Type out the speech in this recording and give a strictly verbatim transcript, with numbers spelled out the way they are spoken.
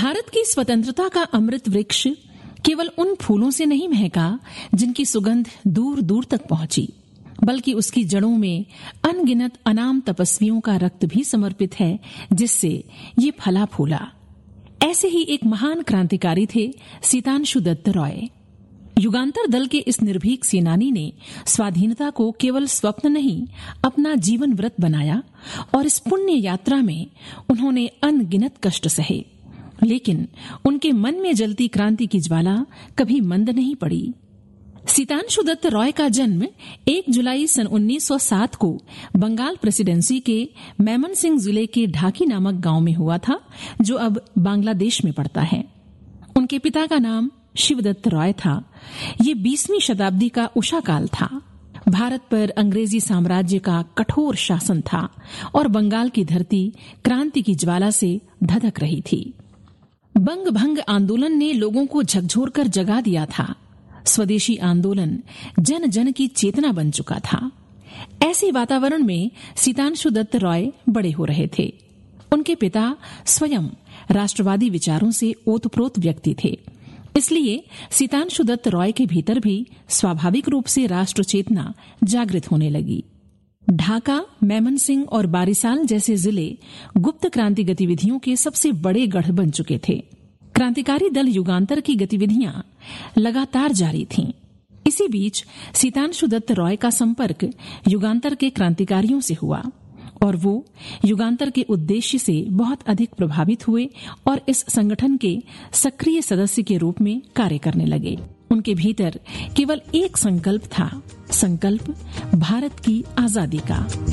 भारत की स्वतंत्रता का अमृत वृक्ष केवल उन फूलों से नहीं महका जिनकी सुगंध दूर दूर तक पहुंची, बल्कि उसकी जड़ों में अनगिनत अनाम तपस्वियों का रक्त भी समर्पित है, जिससे ये फला फूला। ऐसे ही एक महान क्रांतिकारी थे सीतांशु दत्त रॉय। युगांतर दल के इस निर्भीक सेनानी ने स्वाधीनता को केवल स्वप्न नहीं, अपना जीवन व्रत बनाया और इस पुण्य यात्रा में उन्होंने अनगिनत कष्ट सहे, लेकिन उनके मन में जलती क्रांति की ज्वाला कभी मंद नहीं पड़ी। सीतांशु दत्त रॉय का जन्म एक जुलाई सन उन्नीस सौ सात को बंगाल प्रेसिडेंसी के मेमन सिंह जिले के ढाकी नामक गांव में हुआ था, जो अब बांग्लादेश में पड़ता है। उनके पिता का नाम शिवदत्त रॉय था। ये बीसवीं शताब्दी का उषा काल था। भारत पर अंग्रेजी साम्राज्य का कठोर शासन था और बंगाल की धरती क्रांति की ज्वाला से धधक रही थी। बंग भंग आंदोलन ने लोगों को झकझोर कर जगा दिया था। स्वदेशी आंदोलन जन जन की चेतना बन चुका था। ऐसे वातावरण में सीतांशु दत्त रॉय बड़े हो रहे थे। उनके पिता स्वयं राष्ट्रवादी विचारों से ओतप्रोत व्यक्ति थे, इसलिए सीतांशु दत्त रॉय के भीतर भी स्वाभाविक रूप से राष्ट्र चेतना जागृत होने लगी। ढाका, मेमन सिंह और बारिसाल जैसे जिले गुप्त क्रांति गतिविधियों के सबसे बड़े गढ़ बन चुके थे। क्रांतिकारी दल युगांतर की गतिविधियां लगातार जारी थीं। इसी बीच सीतांशु दत्त रॉय का संपर्क युगांतर के क्रांतिकारियों से हुआ और वो युगांतर के उद्देश्य से बहुत अधिक प्रभावित हुए और इस संगठन के सक्रिय सदस्य के रूप में कार्य करने लगे। उनके भीतर केवल एक संकल्प था, संकल्प भारत की आजादी का।